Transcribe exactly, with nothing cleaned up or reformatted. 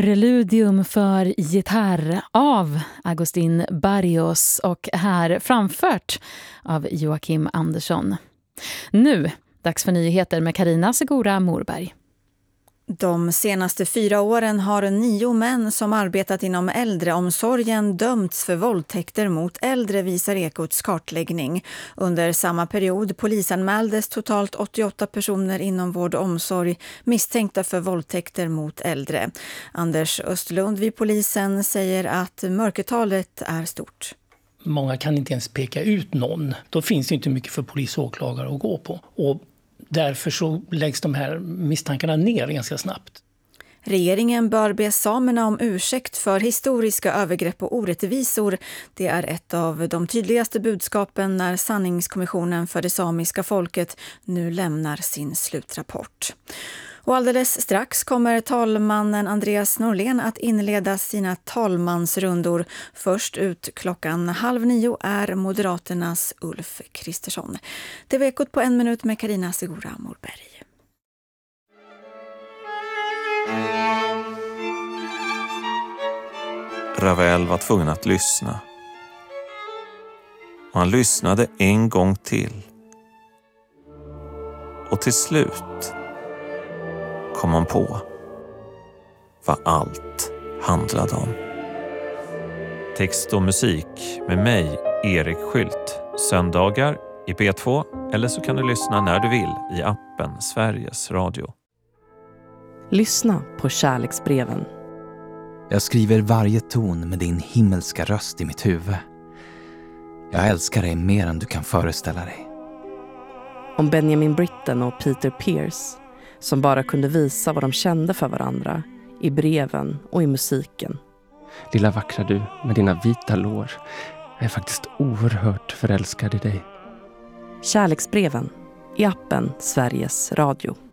Preludium för gitarr av Agustin Barrios och här framfört av Joakim Andersson. Nu, dags för nyheter med Carina Segura Morberg. De senaste fyra åren har nio män som arbetat inom äldreomsorgen dömts för våldtäkter mot äldre, visar Ekots kartläggning. Under samma period polisanmäldes totalt åttioåtta personer inom vård och omsorg misstänkta för våldtäkter mot äldre. Anders Östlund vid polisen säger att mörkertalet är stort. Många kan inte ens peka ut någon. Då finns det inte mycket för polis och åklagare att gå på. Och därför så läggs de här misstankarna ner ganska snabbt. Regeringen bör be samerna om ursäkt för historiska övergrepp och orättvisor. Det är ett av de tydligaste budskapen när sanningskommissionen för det samiska folket nu lämnar sin slutrapport. Och alldeles strax kommer talmannen Andreas Norlén att inleda sina talmansrundor. Först ut klockan halv nio är Moderaternas Ulf Kristersson. Det var Ekot på en minut med Carina Segura Morberg. Ravel var tvungen att lyssna. Och han lyssnade en gång till. Och till slut kom han på vad allt handlade om. Text och musik med mig, Erik Skylt. Söndagar i P två, eller så kan du lyssna när du vill i appen Sveriges Radio. Lyssna på kärleksbreven. Jag skriver varje ton med din himmelska röst i mitt huvud. Jag älskar dig mer än du kan föreställa dig. Om Benjamin Britten och Peter Pierce, som bara kunde visa vad de kände för varandra i breven och i musiken. Lilla vackra du med dina vita lår. Jag är faktiskt oerhört förälskad i dig. Kärleksbreven i appen Sveriges Radio.